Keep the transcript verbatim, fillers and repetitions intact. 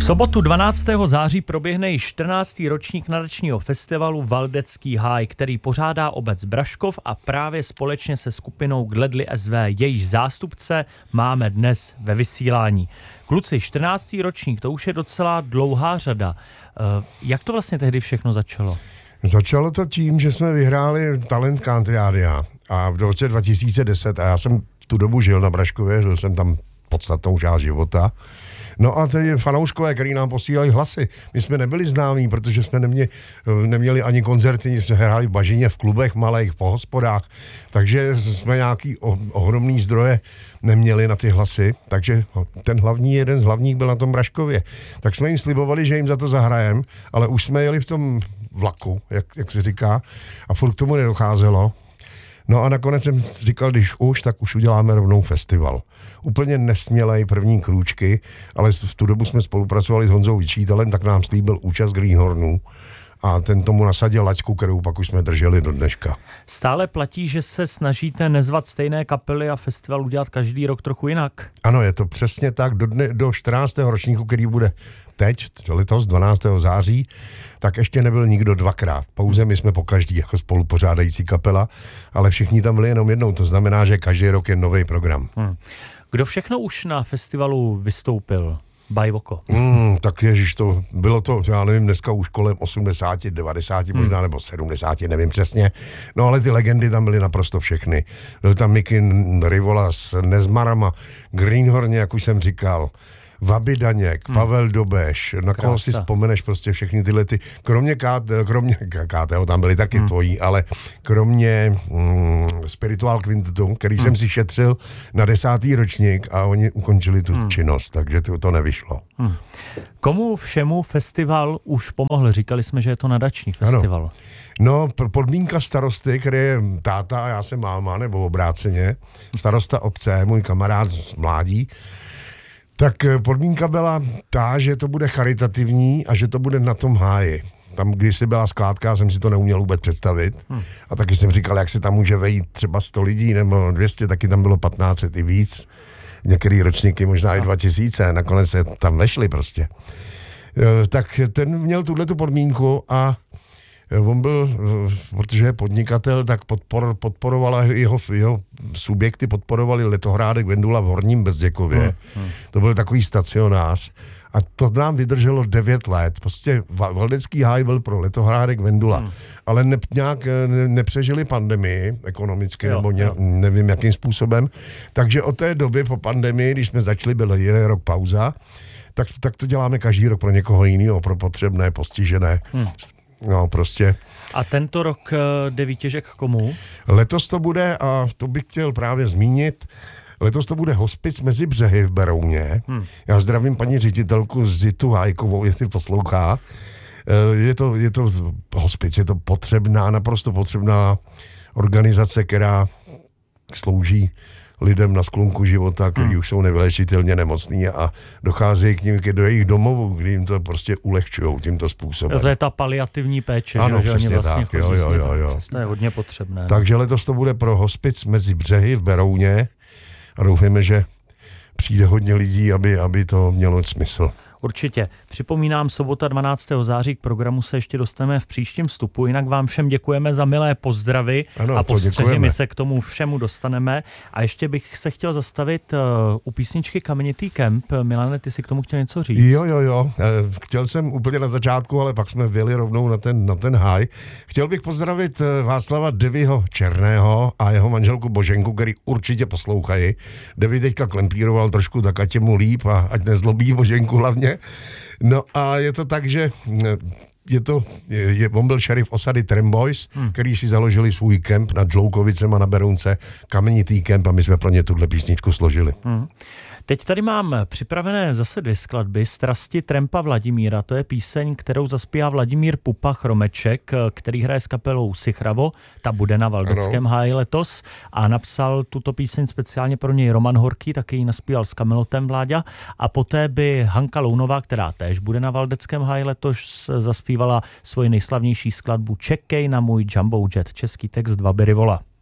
sobotu dvanáctého září proběhne již čtrnáctý ročník nadačního festivalu Valdecký háj, který pořádá obec Braškov a právě společně se skupinou Gledli S V, jejíž zástupce máme dnes ve vysílání. Kluci, čtrnáctý ročník, to už je docela dlouhá řada. Jak to vlastně tehdy všechno začalo? Začalo to tím, že jsme vyhráli Talent Country Rádia a v roce dva tisíce deset, a já jsem v tu dobu žil na Braškově, žil jsem tam podstatnou část života. No a ty fanouškové, který nám posílali hlasy, my jsme nebyli známí, protože jsme neměli, neměli ani koncerty, jsme hráli v bažině, v klubech malých, po hospodách, takže jsme nějaký ohromný zdroje neměli na ty hlasy, takže ten hlavní, jeden z hlavních byl na tom Braškově. Tak jsme jim slibovali, že jim za to zahrajem, ale už jsme jeli v tom vlaku, jak, jak se říká, a furt k tomu nedocházelo. No a nakonec jsem říkal, když už, tak už uděláme rovnou festival. Úplně nesmělej první krůčky, ale v tu dobu jsme spolupracovali s Honzou Vyčítelem, tak nám slíbil účast Greenhornů a ten tomu nasadil laťku, kterou pak už jsme drželi do dneška. Stále platí, že se snažíte nezvat stejné kapely a festival udělat každý rok trochu jinak? Ano, je to přesně tak. Do, dne, do čtrnáctého ročníku, který bude teď, letos dvanáctého září, tak ještě nebyl nikdo dvakrát. Pouze my jsme pokaždý jako spolupořádající kapela, ale všichni tam byli jenom jednou. To znamená, že každý rok je nový program. Hmm. Kdo všechno už na festivalu vystoupil? Bajvoko. Hmm, tak ježiš, to bylo to, já nevím, dneska už kolem osmdesát, devadesát hmm. možná, nebo sedmdesát, nevím přesně. No ale ty legendy tam byly naprosto všechny. Byl tam Mickey Rivola s Nezmarama, Greenhorn, jak už jsem říkal, Vaby Daněk, hmm. Pavel Dobeš, na koho Krása. Si vzpomeneš prostě všechny tyhle ty, kromě K T, kromě K T, tam byly taky hmm. tvojí, ale kromě mm, Spiritual Quintetu, který hmm. jsem si šetřil na desátý ročník a oni ukončili tu hmm. činnost, takže to, to nevyšlo. Hmm. Komu všemu festival už pomohl? Říkali jsme, že je to nadační festival. Ano. No, podmínka starosty, který je táta a já jsem máma, nebo obráceně, starosta obce, můj kamarád z mládí, tak podmínka byla ta, že to bude charitativní a že to bude na tom háji. Tam kdysi byla skládka, jsem si to neuměl vůbec představit. Hmm. A taky jsem říkal, jak se tam může vejít třeba sto lidí nebo dvě stě, taky tam bylo patnáct set i víc. Některý ročníky možná i dva tisíce, nakonec se tam vešli prostě. Tak ten měl tuhletu podmínku a on byl, protože je podnikatel, tak podpor, podporovala jeho, jeho subjekty, podporovali Letohrádek Vendula v Horním Bezděkově. Hmm, hmm. To byl takový stacionář. A to nám vydrželo devět let. Prostě Valdecký háj byl pro Letohrádek Vendula. Hmm. Ale ne, nějak ne, nepřežili pandemii ekonomicky, jo, nebo ně, nevím jakým způsobem. Takže od té doby po pandemii, když jsme začali, byl jeden rok pauza, tak, tak to děláme každý rok pro někoho jiného, pro potřebné, postižené. Hmm. No, prostě. A tento rok jde výtěžek k komu? Letos to bude, a to bych chtěl právě zmínit, letos to bude hospic Mezi břehy v Berouně. Hmm. Já zdravím paní ředitelku Zitu Hájkovou, jestli poslouchá. Je to, je to hospic, je to potřebná, naprosto potřebná organizace, která slouží lidem na sklonku života, kteří hmm. už jsou nevylečitelně nemocní a docházejí k ním do jejich domovů, kdy jim to prostě ulehčujou tímto způsobem. Jo, to je ta paliativní péče, ano, že oni vlastně tak, jo, jo, jo, jo. To je hodně potřebné. Takže letos to bude pro hospic Mezi břehy v Berouně a doufáme, že přijde hodně lidí, aby, aby to mělo smysl. Určitě. Připomínám, sobota dvanáctého září, k programu se ještě dostaneme v příštím vstupu, jinak vám všem děkujeme za milé pozdravy ano, a postřehy, my se k tomu všemu dostaneme. A ještě bych se chtěl zastavit uh, u písničky Kamenitý kemp. Milane, ty si k tomu chtěl něco říct? Jo, jo, jo. Chtěl jsem úplně na začátku, ale pak jsme vyjeli rovnou na ten, na ten háj. Chtěl bych pozdravit Václava Devyho Černého a jeho manželku Boženku, který určitě poslouchají. Devy teďka klempíroval trošku, tak ať je mu líp a ať nezlobí Boženku hlavně. No a je to tak, že je to, je, je, on byl šerif osady Trembois, hmm. který si založili svůj kemp nad Žloukovicema na Berounce, Kamenitý kemp, a my jsme pro ně tuhle písničku složili. Hmm. Teď tady mám připravené zase dvě skladby. Strasti Trempa Vladimíra, to je píseň, kterou zaspívá Vladimír Pupa Chromeček, který hraje s kapelou Sichravo, ta bude na Valdeckém háji letos, a napsal tuto píseň speciálně pro něj Roman Horký, taky ji naspíval s Kamelotem Vláďa, a poté by Hanka Lounová, která též bude na Valdeckém háji letos, zaspívala svoji nejslavnější skladbu Čekej na můj Jumbo Jet, český text Vaby Rivola.